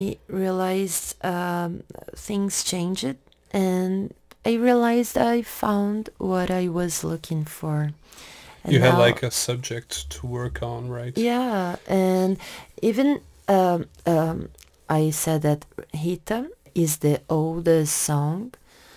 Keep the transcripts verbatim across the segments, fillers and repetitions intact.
I realized um, things changed, and I realized I found what I was looking for. And You had now, like a subject to work on, right? yeah, and even um, um, I said that Rita is the oldest song,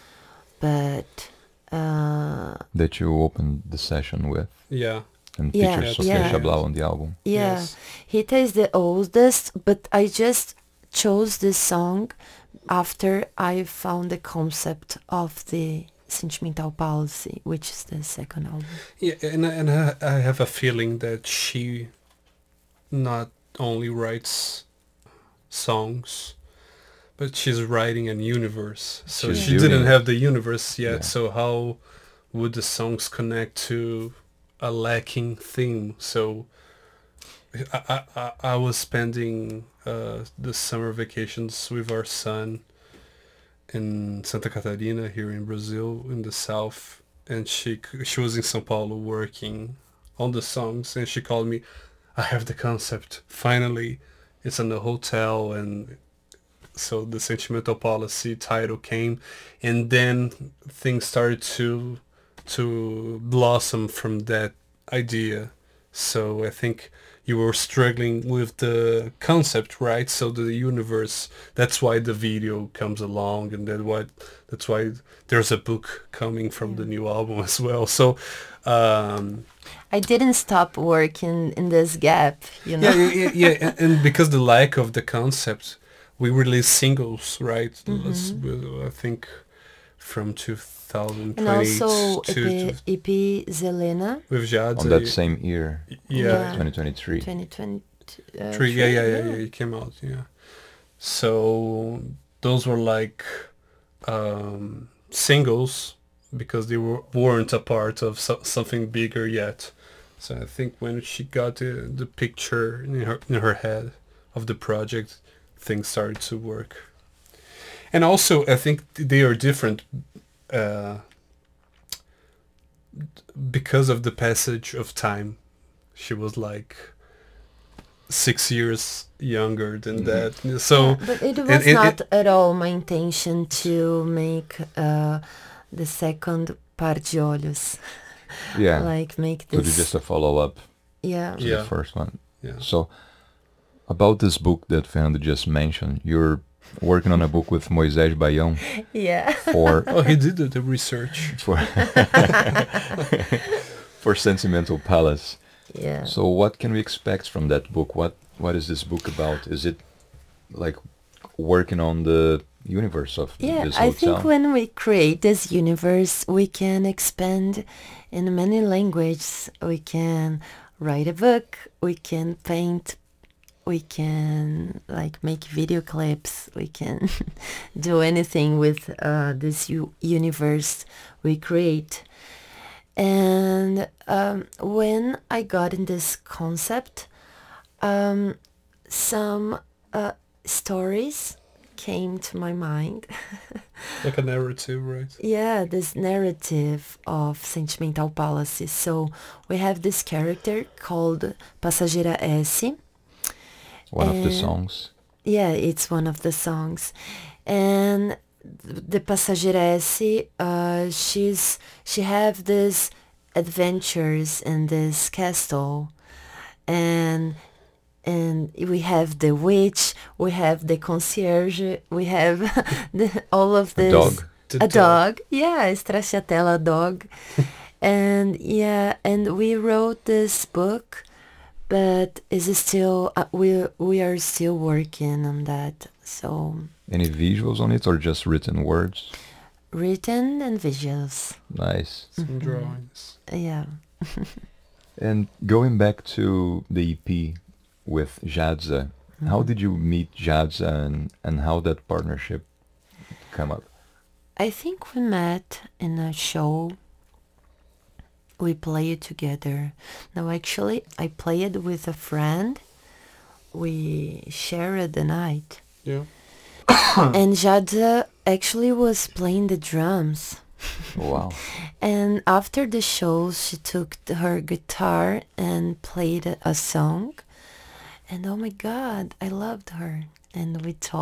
but uh, That you opened the session with Yeah. and yeah, features Yeah, Sofia yeah, Sophia. Chablau on the album. yeah, Yes. Rita is the oldest, but I just chose this song after I found the concept of the Sentimental Policy, which is the second album. Yeah, and I- and I, I have a feeling that she not only writes songs, but she's writing an universe. So She's she Yeah. building didn't it. have the universe yet. Yeah. So how would the songs connect to a lacking theme? So I I, I, I was spending uh, the summer vacations with our son in Santa Catarina here in Brazil in the south, and she she was in São Paulo working on the songs, and she called me. I have the concept. Finally, it's in the hotel, and so the Sentimental Policy title came, and then things started to to blossom from that idea. So I think you were struggling with the concept, right? So the universe. That's why the video comes along, and then what? That's why there's a book coming from the Yeah. new album as well. So. Um, I didn't stop working in this gap, you yeah, know. yeah, yeah, yeah, and, and because the lack of the concept, we released singles, right? Let's, hmm I think from And two thousand twenty-two also E P, to E P Zelena, with On that Jadza. same year, Yeah, yeah, twenty twenty-three. twenty twenty-three, three. Yeah, yeah, yeah, yeah. It came out. Yeah. So those were like um, singles because they were, weren't a part of so, something bigger yet. So I think when she got the, the picture in her in her head of the project, things started to work. And also, I think they are different uh, because of the passage of time. She was like six years younger than Mhm. that. So, Yeah, but it and, was and, not and at all my intention to make uh, the second Par de Olhos. Yeah. Like make Could you this. just a follow up Yeah. to Yeah. the first one? yeah. So, about this book that Fernando just mentioned, you're working on a book with Moisés Baião Yeah. for Oh, he did the, the research. for for Sentimental Palace. Yeah. So, what can we expect from that book? What what is this book about? Is it like working on the universe of Yeah, this I hotel? think when we create this universe, we can expand in many languages. We can write a book, we can paint, we can like make video clips, we can do anything with uh, this u- universe we create. And um, when I got in this concept, um, some uh, stories came to my mind. Like a narrative, right? Yeah, this narrative of Sentimental Policy. So we have this character called Passageira S. One of the and- songs. Yeah, it's one of the songs. And th- the Passageira S, uh, she's she have this adventures in this castle, and and we have the witch, we have the concierge, we have the, all of A this. dog. The A dog, yeah, Stracciatella dog. And yeah, and we wrote this book, but is still uh, we we are still working on that. So Any visuals on it or just written words? written and visuals, Nice. Some Mhm. drawings. yeah. And going back to the E P with Jadza, how Mhm. did you meet Jadza and, and how that partnership come up? I think we met in a show. We played together. No, actually, I played with a friend. We shared the night. Yeah. And Jadza actually was playing the drums. Wow. And after the show, she took th- her guitar and played a- a song. And oh my God, I loved her. and we talk